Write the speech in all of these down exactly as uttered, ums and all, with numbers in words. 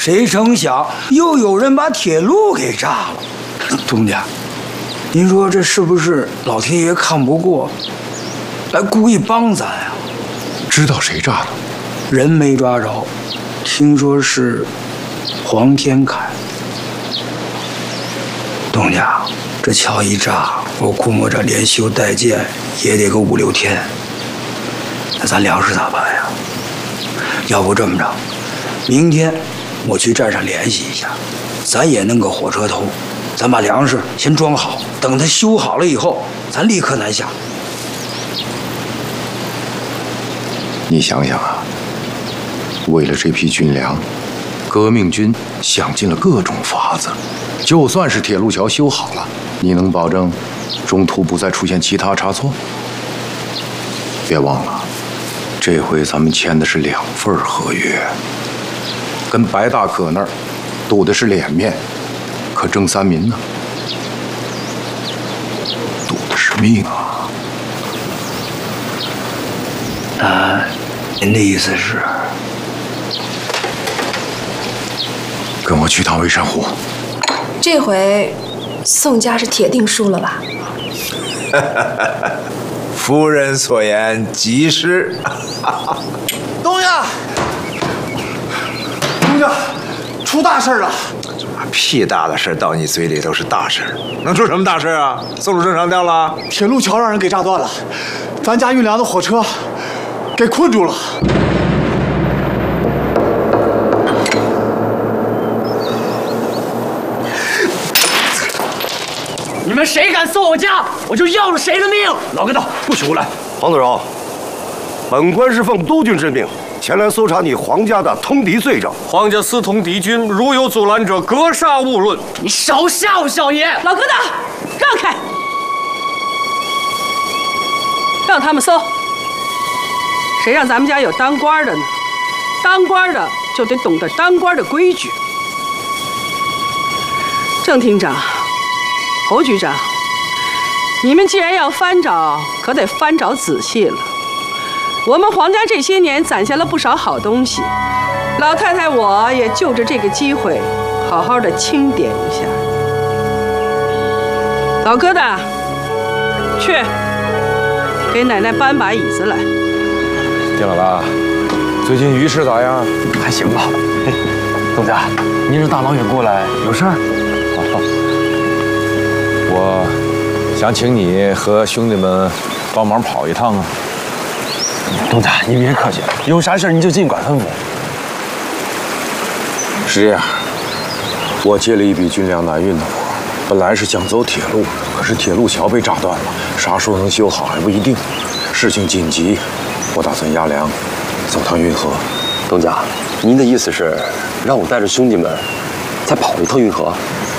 谁成想又有人把铁路给炸了。东家，您说这是不是老天爷看不过，来故意帮咱呀？ 知道谁炸的？ 人没抓着，听说是黄天凯。东家，这桥一炸，我估摸着连修带建也得个五六天。那咱粮食咋办呀？要不这么着，明天我去站上联系一下，咱也弄个火车头，咱把粮食先装好，等它修好了以后，咱立刻南下。 你想想啊，为了这批军粮，革命军想尽了各种法子。就算是铁路桥修好了，你能保证中途不再出现其他差错？别忘了，这回咱们签的是两份合约，跟白大哥那儿赌的是脸面，可郑三民呢，赌的是命啊！ 那您的意思是？ 跟我去趟微山湖。 这回宋家是铁定输了吧？ 夫人所言极是。 东家，东家，出大事了！ 屁大的事到你嘴里都是大事，能出什么大事啊？宋主正上吊了， 铁路桥让人给炸断了，咱家运粮的火车给困住了。 你们谁敢搜我家，我就要了谁的命！ 老哥道，不许胡来！黄子荣，本官是奉督军之命前来搜查你皇家的通敌罪证。 皇家私通敌军，如有阻拦者，格杀勿论。 你少吓唬小爷！ 老疙瘩，让开！让他们搜。谁让咱们家有当官的呢？当官的就得懂得当官的规矩。郑厅长。侯局长，你们既然要翻找，可得翻找仔细了。我们皇家这些年攒下了不少好东西，老太太我也就着这个机会，好好的清点一下。老疙瘩，去给奶奶搬把椅子来。 丁姥姥，最近于氏咋样？ 还行吧。嘿，东家，您这大老远过来，有事儿？ 我想请你和兄弟们帮忙跑一趟啊！ 东家，您别客气了，有啥事您就尽管吩咐。 是这样，我接了一笔军粮南运的活，本来是想走铁路，可是铁路桥被炸断了，啥时候能修好还不一定。事情紧急，我打算押粮，走趟运河。 东家，您的意思是让我带着兄弟们再跑一趟运河？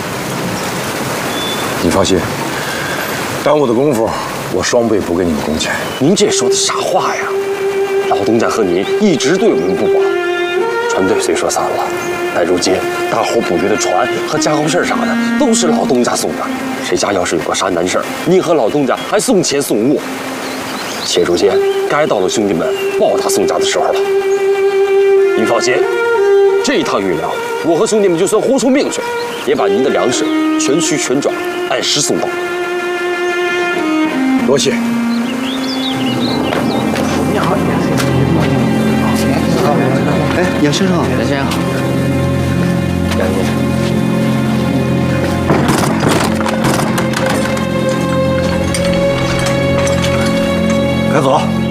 你放心，耽误的功夫，我双倍补给你们工钱。 您这说的啥话呀？老东家和您一直对我们不薄，船队虽说散了，但如今大伙捕鱼的船和家伙事啥的都是老东家送的。谁家要是有个啥难事儿，您和老东家还送钱送物。且如今该到了兄弟们报答宋家的时候了。您放心，这一趟运粮，我和兄弟们就算豁出命去，也把您的粮食全须全转，按时送到。 多谢。 你好，哎，杨先生， 杨先生好。杨先生。 该走。